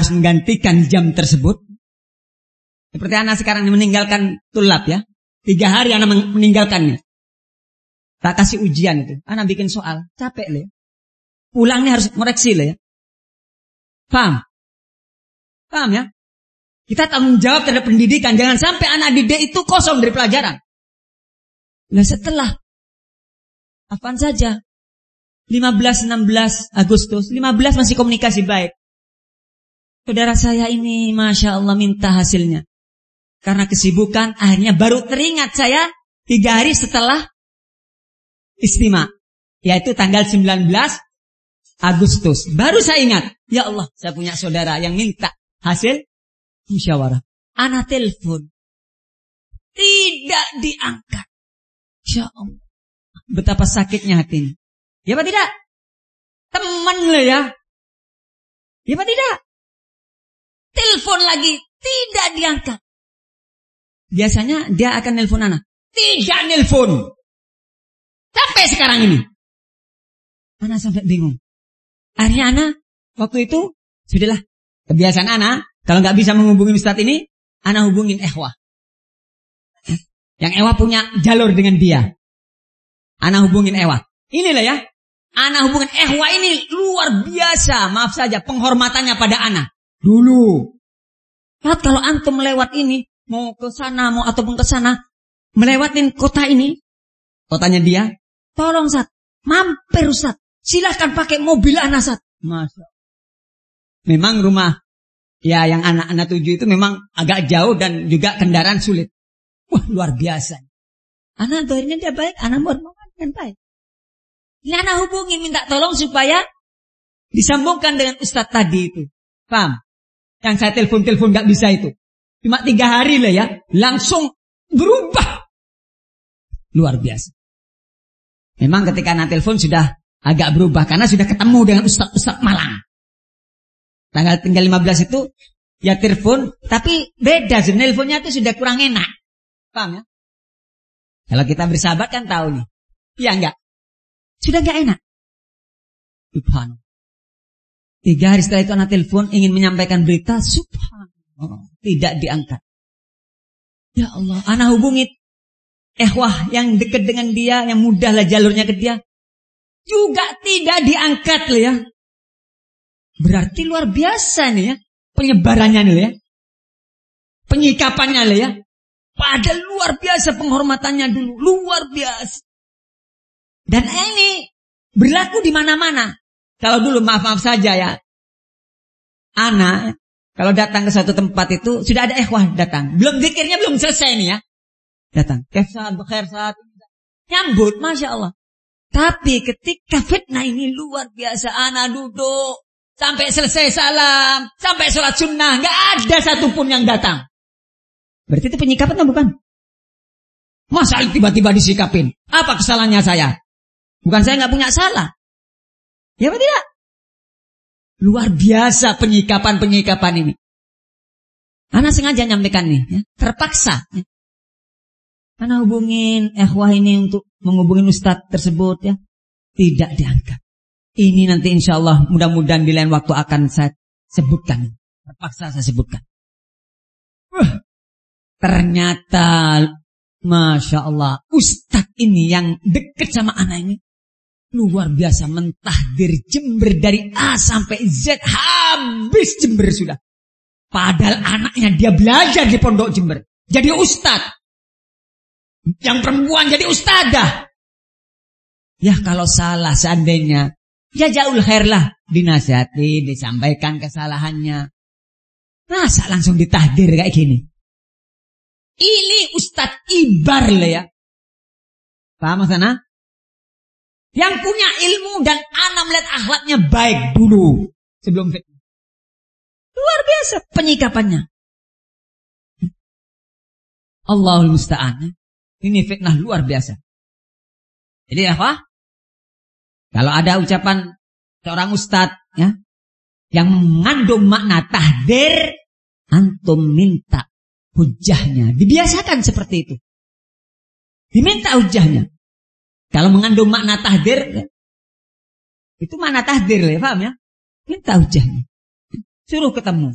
harus menggantikan jam tersebut. Seperti anak sekarang meninggalkan tulab ya. 3 hari anak meninggalkannya. Tak kasih ujian itu. Anak bikin soal. Capek lah ya. Pulangnya harus koreksi lah ya. Paham? Paham ya? Kita tanggung jawab terhadap pendidikan. Jangan sampai anak didik itu kosong dari pelajaran. Nah setelah apaan saja 15-16 Agustus 15 masih komunikasi baik. Saudara saya ini Masya Allah minta hasilnya. Karena kesibukan akhirnya baru teringat saya 3 hari setelah istimewa, yaitu tanggal 19 Agustus. Baru saya ingat, ya Allah saya punya saudara yang minta hasil musyawarah. Anak telepon tidak diangkat. Ya Allah, betapa sakitnya hatinya. Ya Pak tidak? Teman lah ya. Ya Pak tidak? Telepon lagi tidak diangkat. Biasanya dia akan nelpon anak. Tidak nelpon. Sampai sekarang ini. Anak sampai bingung. Akhirnya anak waktu itu sudahlah kebiasaan anak. Kalau nggak bisa menghubungi Ustadz ini, anak hubungin Ehwah. Yang Ehwah punya jalur dengan dia. Anak hubungin Ehwah. Inilah ya. Anak hubungin Ehwah ini luar biasa. Maaf saja penghormatannya pada anak. Dulu. Saat kalau antum lewat ini, mau ke sana, mau ataupun ke sana, melewatin kota ini, kotanya dia, tolong Ustaz, mampir Ustaz, silahkan pakai mobil anak Ustaz. Masya. Memang rumah ya yang anak-anak tuju itu memang agak jauh dan juga kendaraan sulit. Wah luar biasa. Anak doanya dia baik, anak bermomen baik. Ini anak hubungi minta tolong supaya disambungkan dengan Ustaz tadi itu. Paham? Yang saya telepon gak bisa itu. Cuma 3 hari lah ya, langsung berubah. Luar biasa. Memang ketika anak telepon sudah agak berubah, karena sudah ketemu dengan Ustaz Malang. Tinggal 15 itu, ya telepon, tapi beda. Teleponnya itu sudah kurang enak. Paham ya? Kalau kita bersahabat kan tahu nih. Iya enggak? Sudah enggak enak. Subhanallah. 3 hari setelah itu anak telepon ingin menyampaikan berita, subhanallah, tidak diangkat. Ya Allah, anak hubungi Ehwah yang dekat dengan dia, yang mudahlah jalurnya ke dia, juga tidak diangkat loh ya. Berarti luar biasa nih ya, penyebarannya nih ya, penyikapannya loh ya. Padahal luar biasa penghormatannya dulu, luar biasa. Dan ini berlaku di mana-mana. Kalau dulu maaf saja ya, anak kalau datang ke suatu tempat itu sudah ada Ehwah datang, belum zikirnya belum selesai nih ya, datang, kefsat, bekhersat, nyambut, Masya Allah. Tapi ketika fitnah ini luar biasa, anak duduk sampai selesai salam, sampai sholat sunnah, nggak ada satupun yang datang. Berarti itu penyikapan atau bukan? Masa tiba-tiba disikapin? Apa kesalahannya saya? Bukan saya nggak punya salah. Ya apa tidak? Luar biasa penyikapan ini. Anak sengaja nyampaikan nih, ya, terpaksa. Ya. Anak hubungin Ehwah ini untuk menghubungin Ustadz tersebut ya, tidak diangkat. Ini nanti insya Allah mudah-mudahan di lain waktu akan saya sebutkan. Terpaksa saya sebutkan. Ternyata Masya Allah Ustadz ini yang dekat sama anak ini luar biasa, mentahdir Jember dari A sampai Z, habis Jember sudah. Padahal anaknya dia belajar di pondok Jember, jadi ustadz. Yang perempuan jadi ustadzah. Ya kalau salah seandainya, ya jauh khair lah, dinasihati, disampaikan kesalahannya. Masa langsung ditahdir kayak gini? Ini ustadz ibar lah ya. Paham sana? Yang punya ilmu dan anak melihat akhlaknya baik dulu sebelum fitnah. Luar biasa penyikapannya. Allahul musta'an. Ini fitnah luar biasa. Jadi apa? Kalau ada ucapan seorang ustadz ya, yang mengandung makna tahdir, antum minta hujahnya. Dibiasakan seperti itu. Diminta hujahnya. Kalau mengandung makna tahdir, ya, itu makna tahdir ya, paham ya? Minta hujahnya. Suruh ketemu.